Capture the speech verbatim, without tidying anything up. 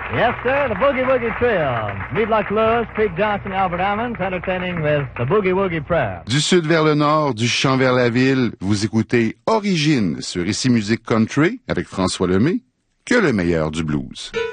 Yes, sir, the Boogie Woogie Trio. Meet Luck Lewis, Pete Johnson, Albert Ammons, entertaining with the Boogie Woogie Prayer. Du sud vers le nord, du champ vers la ville, vous écoutez Origine sur Ici Musique Country avec François Lemay, que le meilleur du blues.